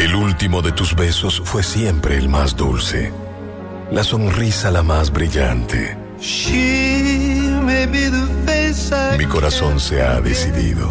El último de tus besos fue siempre el más dulce, la sonrisa la más brillante. Mi corazón se ha decidido.